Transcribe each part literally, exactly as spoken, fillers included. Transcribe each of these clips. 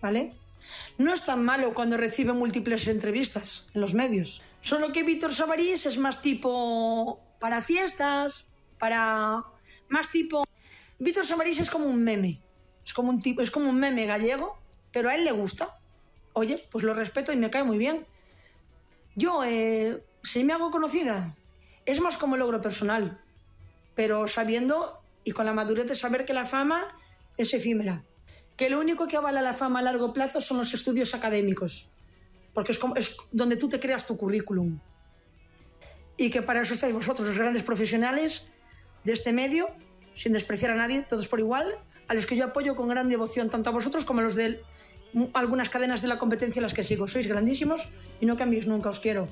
¿vale? No es tan malo cuando recibe múltiples entrevistas en los medios. Solo que Víctor Sabarís es más tipo para fiestas, para... más tipo... Víctor Sabarís es como un meme. Es como un tipo, es como un meme gallego, pero a él le gusta. Oye, pues lo respeto y me cae muy bien. Yo, eh, si me hago conocida, es más como logro personal, pero sabiendo y con la madurez de saber que la fama es efímera. Que lo único que avala la fama a largo plazo son los estudios académicos, porque es, como, es donde tú te creas tu currículum. Y que para eso estáis vosotros, los grandes profesionales de este medio, sin despreciar a nadie, todos por igual, a los que yo apoyo con gran devoción, tanto a vosotros como a los de algunas cadenas de la competencia a las que sigo. Sois grandísimos y no cambiéis nunca, os quiero.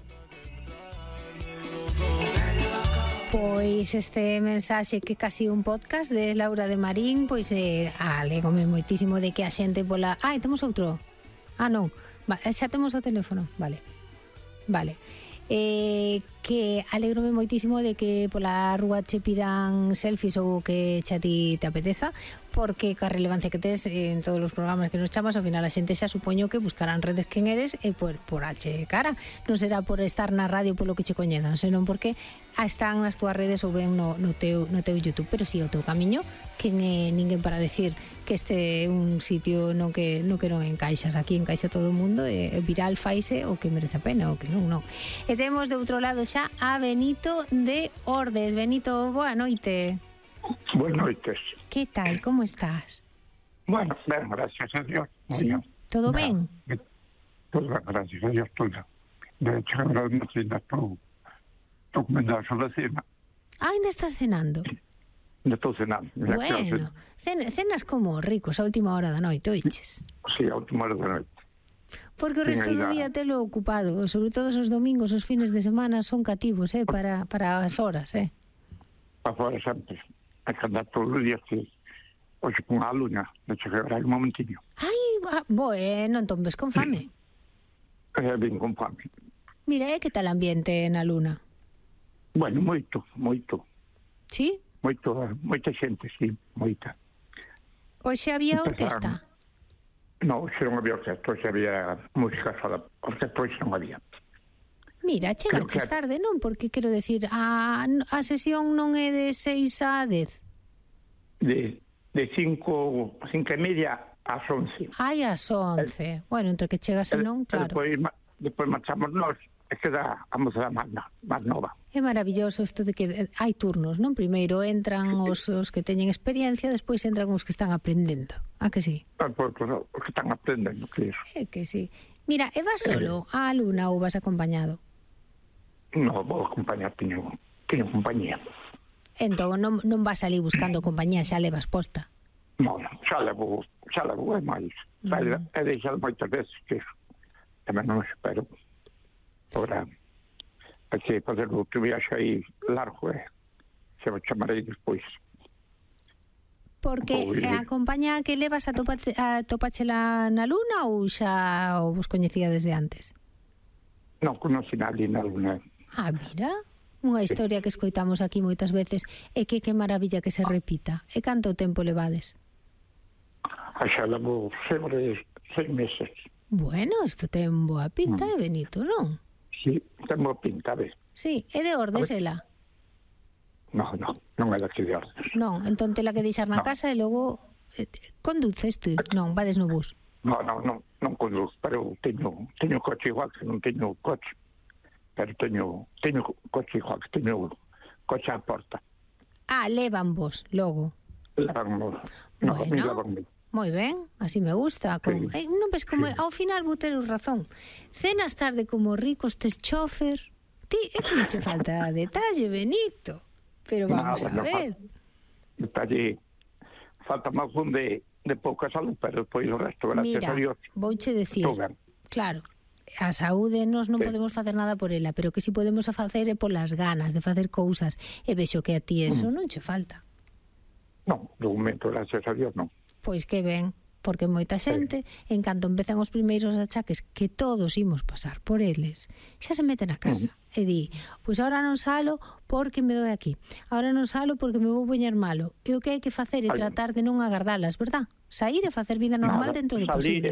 Pois este mensaxe que casi un podcast de Laura de Marín, pois eh, alegome moitísimo de que a xente pola... Ah, temos outro? Ah, non, va, xa temos o teléfono, vale, vale. Eh, que alegrome moitísimo de que pola rúa che pidan selfies ou que xa ti te apeteza, porque ca relevancia que tes en todos os programas que nos chamas, ao final a xente xa supoño que buscarán redes quen eres e por, por ache cara, non será por estar na radio polo que che coñezan, senón porque están nas túas redes ou ben no, no, teu, no teu YouTube, pero si sí, o teu camiño quen é ninguén para decir que este é un sitio no que, no que non encaixas, aquí encaixa todo o mundo e viral faise o que merece a pena o que non, non. E temos de outro lado xa a Benito de Ordes. Benito, boa noite. Buenas noites. Que tal, como estás? Bueno, ben, gracias a Dios. Sí, bien. Todo ben? ben? Todo ben, gracias a Dios, todo. De hecho, ahora no cena, estou comendo a cena. Ah, ainda estás cenando? Ainda estou cenando. Bueno, cen, cenas como ricos a última hora da noite, oiches? Sí, a última hora da noite. Porque o resto do día telo ocupado, sobre todo os domingos, os fines de semana son cativos, eh, para, para as horas, eh? Para fora sempre. Hai que andar todos os días, que hoxe con a luna, non che quedará un momentinho. Ai, bueno, entón ves con fame. Eh, ben con fame. Mira, e que tal ambiente na luna? Bueno, moito, moito. Sí? Moito, moita xente, sí, moita. Hoxe había orquesta? Non, hoxe non había orquesta, hoxe había música sola, orquesta hoxe non había. Mira, chegaches tarde, non? Porque, quero decir, a, a sesión non é de seis a dez? De, de cinco, cinco e media ás once. Ai, ás once. El, bueno, entre que chegas e non, claro. Depois, depois marchamos nós, e queda a moza máis, máis nova. É maravilloso isto de que hai turnos, non? Primeiro entran os, os que teñen experiencia, despois entran os que están aprendendo. A que sí? Ah, pues, pues, os que están aprendendo, que iso. É que sí. Mira, e vas solo á luna ou vas acompañado? Non, vou acompañar, teño, teño compañía. Entón, non, non vas ali buscando compañía, xa levas posta? Non, xa levo, xa levo, é máis. Xa mm. he deixado moitas veces que tamén non espero. Ahora, hai que fazer outro viaxe aí largo, eh? Se me chamarei despois. Porque a compañía que levas a, topa, a topachela na luna ou xa o vos coñecía desde antes? Non conocí nadie na luna. Ah, mira, unha historia que escoitamos aquí moitas veces e que que maravilla que se repita. E canto tempo levades? A xa levo sempre seis meses. Bueno, isto ten boa pinta, mm. Benito, non? Sí, ten boa pinta, ves? Sí, é de Ordes, ela? Non, non, non é daqui de Ordes. Non, entón tela que deixar na no. casa e logo eh, conduces tú? Non, vades no bus? Non, non, non, non conduz, pero teño, teño coche igual que non teño coche. Pero teño, teño coche igual que teño coche á porta. Ah, levan vos, logo? Levan vos. Bueno, moi ben, así me gusta. Con, sí. eh, non ves como, sí. Ao final vou ter razón. Cenas tarde como ricos, tes chofer. Ti, é que non che falta detalle, Benito. Pero vamos no, a ver. Detalle, falta máis un de, de pouca salud, pero depois o resto, gracias Mira, a Dios. Mira, vouche decir, claro, a saúde nos non sí. podemos facer nada por ela, pero que si podemos facer é polas ganas de facer cousas, e vexo que a ti eso mm. non che falta. Non, de momento, gracias a Dios, non. Pois que ben, porque moita xente, sí. en canto empezan os primeiros achaques que todos imos pasar por eles, xa se meten a casa mm. e di, pois ahora non salo porque me doi aquí, ahora non salo porque me vou poñer malo, e o que hai que facer é tratar de non agardalas, verdad? Saír e facer vida normal nada, dentro do posible.